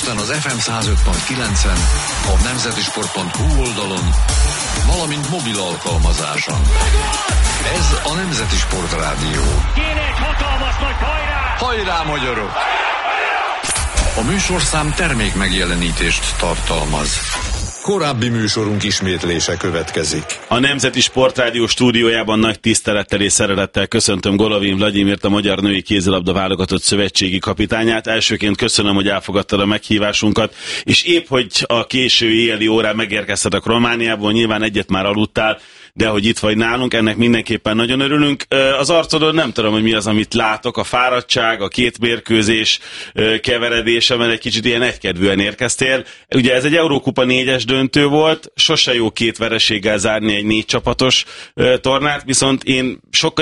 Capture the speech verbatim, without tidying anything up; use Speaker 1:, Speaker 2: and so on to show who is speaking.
Speaker 1: Budapesten az ef em száz öt pont kilencen, a nemzetisport pont hu oldalon, valamint mobil alkalmazáson. Ez a Nemzeti Sport Rádió.
Speaker 2: Kéne egy hatalmas nagy hajrá!
Speaker 1: Hajrá, magyarok! A műsorszám termék megjelenítést tartalmaz. Korábbi műsorunk ismétlése következik.
Speaker 3: A Nemzeti Sportrádió stúdiójában nagy tisztelettel és szeretettel köszöntöm Golovin Vladimirt, a Magyar Női Kézilabda Válogatott szövetségi kapitányát. Elsőként köszönöm, hogy elfogadtad a meghívásunkat, és épp, hogy a késői éjjeli órán megérkeztetek Romániából, nyilván egyet már aludtál, de hogy itt vagy nálunk, ennek mindenképpen nagyon örülünk. Az arcodon nem tudom, hogy mi az, amit látok, a fáradtság, a két mérkőzés keveredése, mert egy kicsit ilyen egykedvűen érkeztél. Ugye ez egy Eurókupa négyes döntő volt, sose jó két vereséggel zárni egy négy csapatos tornát, viszont én sokkal